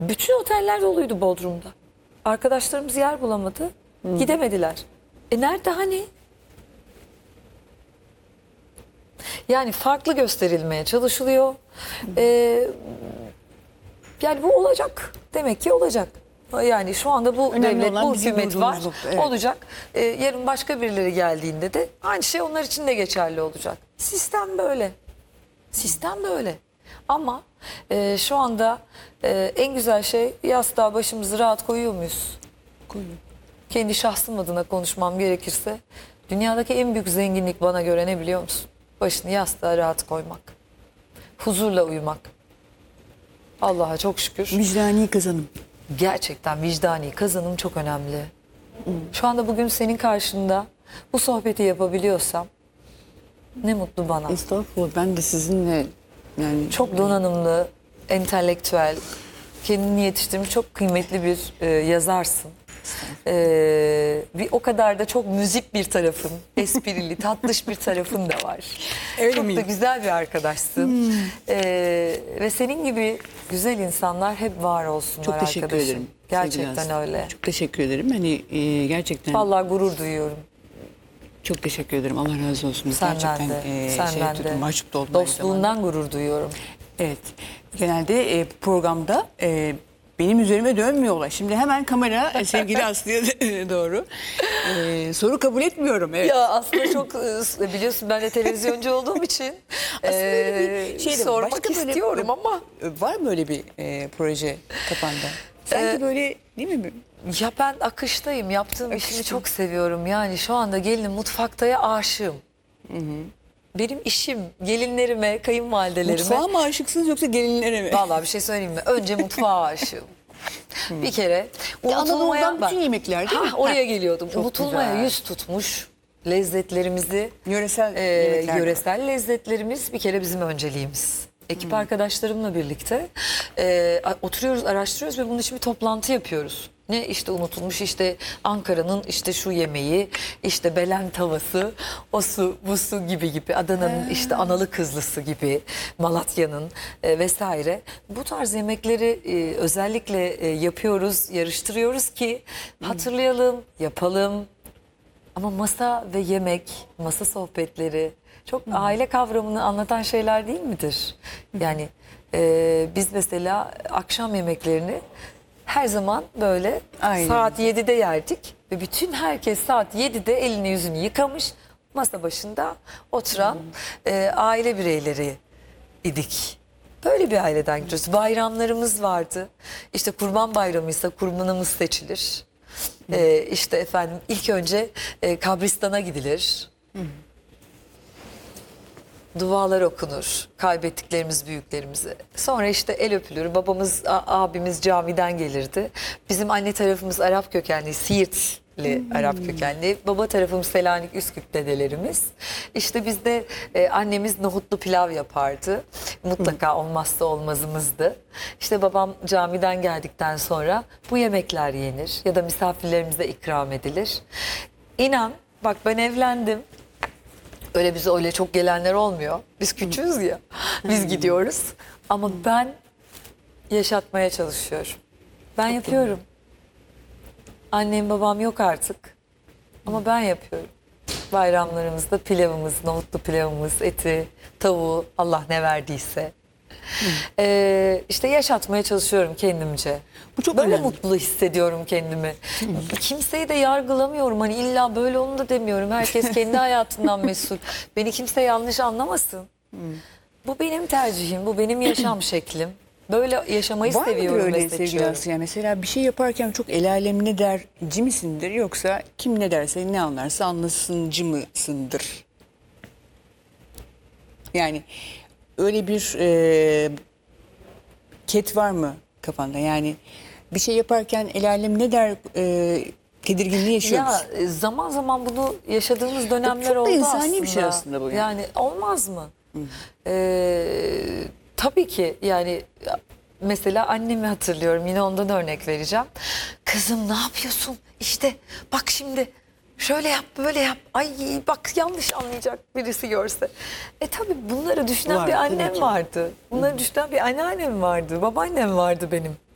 Bütün oteller doluydu Bodrum'da. Arkadaşlarımız yer bulamadı. Gidemediler. Nerede hani? Yani farklı gösterilmeye çalışılıyor. Yani bu olacak. Demek ki olacak. Yani şu anda bu Önemli devlet, olan bu bizim hükümet var. durduğumuz nokta, evet. Olacak. Yarın başka birileri geldiğinde de aynı şey onlar için de geçerli olacak. Sistem böyle. Sistem böyle. Ama şu anda en güzel şey, yastığa başımızı rahat koyuyor muyuz? Koyun. Kendi şahsım adına konuşmam gerekirse, dünyadaki en büyük zenginlik bana göre ne biliyor musun? Başını yastığa rahat koymak. Huzurla uyumak. Allah'a çok şükür. Vicdani kazanım. Gerçekten vicdani kazanım çok önemli. Şu anda bugün senin karşında bu sohbeti yapabiliyorsam ne mutlu bana. Estağfurullah, ben de sizinle yani Çok donanımlı, entelektüel, kendini yetiştirmiş çok kıymetli bir yazarsın. Bir o kadar da çok müzik bir tarafın, esprili, tatlış bir tarafın da var. Öyle çok miyim? da güzel bir arkadaşsın. Ve senin gibi güzel insanlar hep var olsunlar çok teşekkür arkadaşım. ederim. sevgili Gerçekten Aslı. öyle. Çok teşekkür ederim. Hani gerçekten Vallahi gurur duyuyorum. çok teşekkür ederim. Allah razı olsun. Senden Gerçekten de. Senden de. mahcup da oldum aynı zamanda. Dostluğundan gurur duyuyorum. Evet. Genelde programda benim üzerime dönmüyor olay. Şimdi hemen kamera sevgili Aslı'ya doğru. Soru kabul etmiyorum. Evet. Ya aslında çok biliyorsun ben de televizyoncu olduğum için öyle bir şey de var. sormak Başka böyle- istiyorum ama Var mı böyle bir proje kafanda? Sanki böyle değil mi? ya ben akıştayım. Yaptığım işimi Akışta. çok seviyorum. Yani şu anda gelinim mutfaktaya aşığım. Benim işim gelinlerime, kayınvalidelerime. Mutfağa mı aşıksınız yoksa gelinlere mi? Vallahi bir şey söyleyeyim mi? Önce mutfağa aşığım. Bir kere Anadolu'dan bütün bak, yemekler değil mi? oraya geliyordum. Çok Unutulmaya güzel. yüz tutmuş lezzetlerimizi, Yöresel yemekler. yöresel lezzetlerimiz bir kere bizim önceliğimiz. Ekip arkadaşlarımla birlikte oturuyoruz, araştırıyoruz ve bunun için bir toplantı yapıyoruz. Ne işte unutulmuş, işte Ankara'nın işte şu yemeği, işte Belen tavası, o su, bu su gibi, Adana'nın işte analı kızlısı gibi, Malatya'nın vesaire. Bu tarz yemekleri özellikle yapıyoruz, yarıştırıyoruz ki hatırlayalım, yapalım. Ama masa ve yemek, masa sohbetleri çok aile kavramını anlatan şeyler değil midir? Yani biz mesela akşam yemeklerini her zaman böyle Aynen. saat 7'de yerdik. Ve bütün herkes saat 7'de elini yüzünü yıkamış, masa başında oturan aile bireyleri idik. Böyle bir aileden gidiyoruz. Bayramlarımız vardı. İşte Kurban Bayramıysa kurbanımız seçilir. İşte efendim ilk önce kabristana gidilir. Dualar okunur. Kaybettiklerimiz büyüklerimize. Sonra işte el öpülür. Babamız, abimiz camiden gelirdi. Bizim anne tarafımız Arap kökenli, Siirtli Arap kökenli. Baba tarafımız Selanik Üsküp dedelerimiz. İşte bizde annemiz nohutlu pilav yapardı. Mutlaka olmazsa olmazımızdı. İşte babam camiden geldikten sonra bu yemekler yenir ya da misafirlerimize ikram edilir. İnan bak ben evlendim. Öyle bize öyle çok gelenler olmuyor. Biz küçüğüz ya. Biz gidiyoruz. Ama ben yaşatmaya çalışıyorum. Ben yapıyorum. Annem babam yok artık. Ama ben yapıyorum. Bayramlarımızda pilavımız, nohutlu pilavımız, eti, tavuğu Allah ne verdiyse. İşte yaşatmaya çalışıyorum kendimce. Bu çok böyle önemli. mutlu hissediyorum kendimi. Kimseyi de yargılamıyorum. Hani illa böyle onu da demiyorum. Herkes kendi hayatından mesul. Beni kimse yanlış anlamasın. Bu benim tercihim, bu benim yaşam şeklim. Böyle yaşamayı Var seviyorum mıdır ve öyle sevgili seçiyorum. Aslı? Yani mesela bir şey yaparken çok el alem ne derci misindir yoksa kim ne derse ne anlarsa anlasıncı mısındır? Yani öyle bir ket var mı kafanda? Yani bir şey yaparken el alem ne der tedirginliği yaşıyor musun? Ya zaman zaman bunu yaşadığımız dönemler çok da oldu insani aslında. bir şey aslında bu yani. Yani olmaz mı? Tabii ki yani mesela annemi hatırlıyorum, yine ondan örnek vereceğim. Kızım ne yapıyorsun? İşte bak şimdi şöyle yap böyle yap. Ay bak yanlış anlayacak birisi görse. Tabii bunları düşünen Var, bir tabii annem ki. vardı. Bunları düşünen bir anneannem vardı. Babaannem vardı benim.